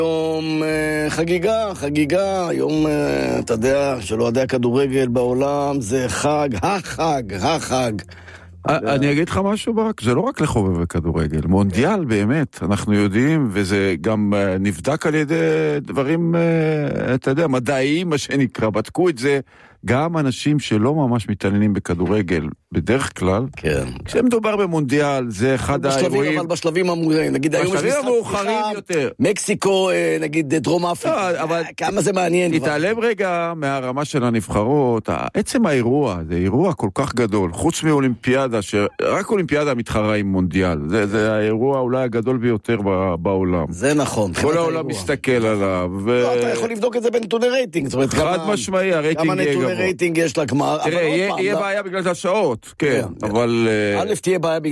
יום חגיגה, יום, אתה יודע, שלא יודע כדורגל בעולם, זה החג. אני אגיד לך משהו ברק, זה לא רק לחובבי כדורגל, מונדיאל באמת, אנחנו יודעים, וזה גם נבדק על ידי דברים, אתה יודע, מדעיים, מה שנקרא, בדקו את זה, גם אנשים שלא ממש מתעניינים בכדורגל, בדרך כלל, כן. כשמדובר במונדיאל, זה אחד האירועים... אבל בשלבים המאוחרים, נגיד היום יש משחק מקסיקו, נגיד דרום אפריקה, כמה זה מעניין. תתעלם רגע מהרמה של הנבחרות, עצם האירוע, זה אירוע כל כך גדול, חוץ מאולימפיאדה, רק אולימפיאדה מתחרה עם מונדיאל, זה האירוע אולי הגדול ביותר בעולם. זה נכון. כל העולם מסתכל עליו. אתה יכול לבדוק את זה בנתוני רייטינג, חד משמעי, הרייטינג יהיה גבוה. רייטינג יש לגמר. תראה, יהיה בעיה בגלל השעות, כן, אבל... א' תהיה בעיה בגלל